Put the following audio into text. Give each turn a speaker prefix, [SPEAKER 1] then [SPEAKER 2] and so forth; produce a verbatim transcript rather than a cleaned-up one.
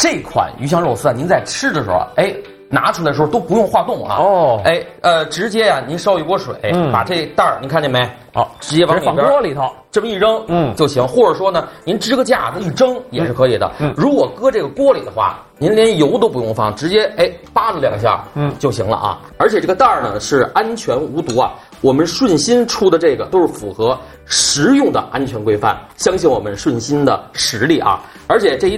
[SPEAKER 1] 这款鱼香肉丝啊，您在吃的时候，哎，拿出来的时候都不用化冻啊。
[SPEAKER 2] 哦，
[SPEAKER 1] 哎，呃，直接呀、啊，您烧一锅水，嗯、把这袋儿，您看见没？
[SPEAKER 2] 哦，
[SPEAKER 1] 直接往里边
[SPEAKER 2] 放锅里头，
[SPEAKER 1] 这么一扔，嗯，就行。或者说呢，您支个架子一蒸也是可以的。
[SPEAKER 2] 嗯，
[SPEAKER 1] 如果搁这个锅里的话，您连油都不用放，直接哎扒拉两下，嗯，就行了啊。而且这个袋儿呢是安全无毒啊。我们顺心出的这个都是符合食用的安全规范，相信我们顺心的实力啊。而且这一